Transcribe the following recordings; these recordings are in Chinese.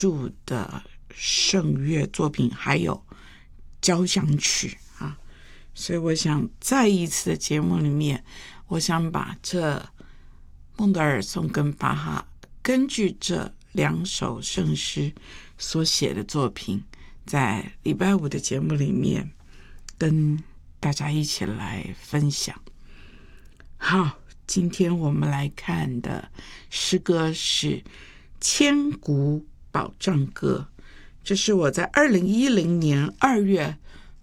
著的圣乐作品，还有交响曲啊。所以我想再一次的节目里面，我想把这孟德尔颂跟巴哈根据这2首圣诗所写的作品，在礼拜五的节目里面跟大家一起来分享。好，今天我们来看的诗歌是《千古保障歌》，这是我在2010年2月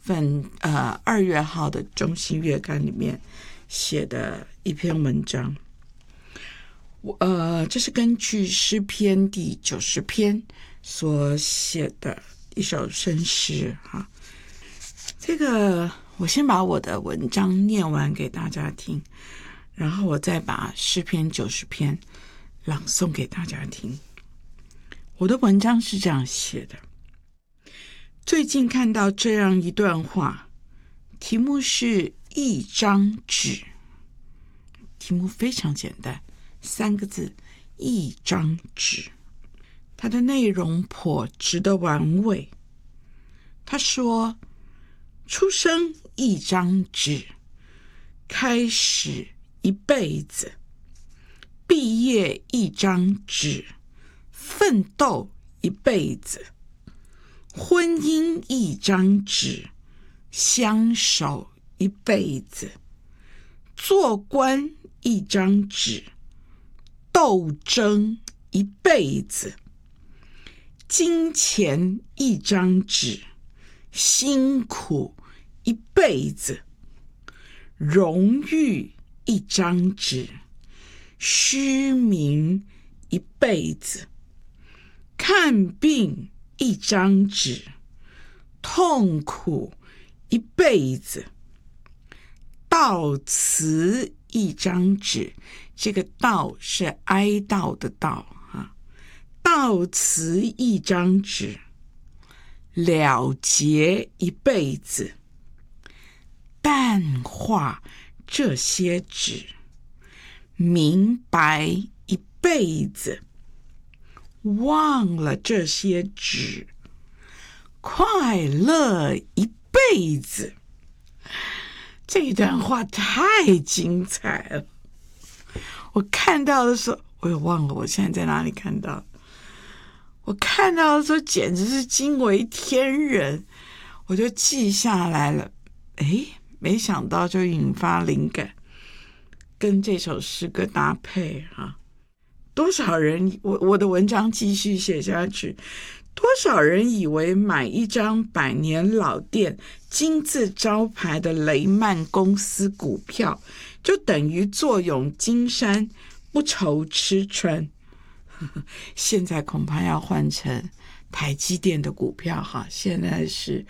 号的中信月刊里面写的一篇文章。这是根据诗篇第90篇所写的一首圣诗哈。这个我先把我的文章念完给大家听，然后我再把诗篇90篇朗诵给大家听。我的文章是这样写的：最近看到这样一段话，题目是一张纸，题目非常简单，3个字，一张纸。它的内容颇值得玩味。他说，出生一张纸，开始一辈子，毕业一张纸，奋斗一辈子，婚姻一张纸，相守一辈子，做官一张纸，斗争一辈子，金钱一张纸，辛苦一辈子，荣誉一张纸，虚名一辈子，看病一张纸，痛苦一辈子，悼词一张纸，这个悼是哀悼的悼啊，悼词一张纸，了结一辈子，淡化这些纸，明白一辈子，忘了这些纸，快乐一辈子。这一段话太精彩了，我看到的时候我也忘了我现在在哪里看到，我看到的时候简直是惊为天人，我就记下来了。没想到就引发灵感，跟这首诗歌搭配啊！多少人，我的文章继续写下去，多少人以为买一张100年老店金字招牌的雷曼公司股票，就等于坐拥金山，不愁吃穿。现在恐怕要换成台积电的股票哈，现在是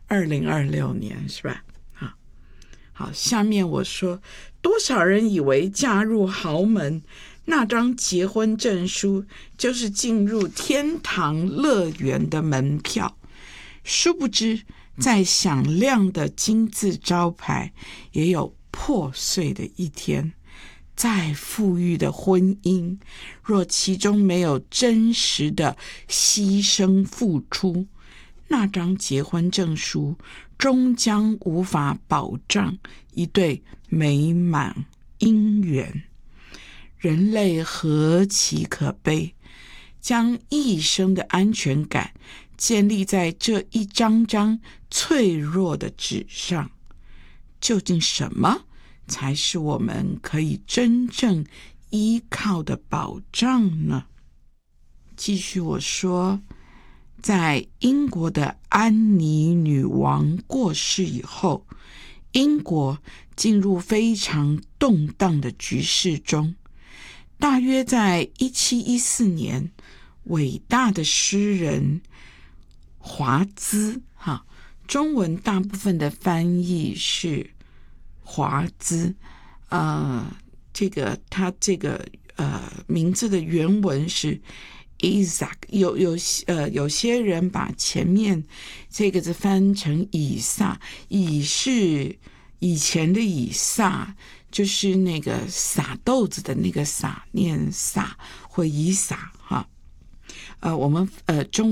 2026年是吧？好，下面我说，多少人以为嫁入豪门，那张结婚证书就是进入天堂乐园的门票，殊不知再响亮的金字招牌也有破碎的一天，再富裕的婚姻，若其中没有真实的牺牲付出，那张结婚证书终将无法保障一对美满姻缘。人类何其可悲，将一生的安全感建立在这一张张脆弱的纸上。究竟什么才是我们可以真正依靠的保障呢？继续我说，在英国的安妮女王过世以后，英国进入非常动荡的局势中。大约在1714年，伟大的诗人华兹，中文大部分的翻译是华兹，他这个名字的原文是 Isaac， 有些人把前面这个字翻成以撒，以是以前的以撒，就是那个撒豆子的那个撒，念撒或以撒哈。我们中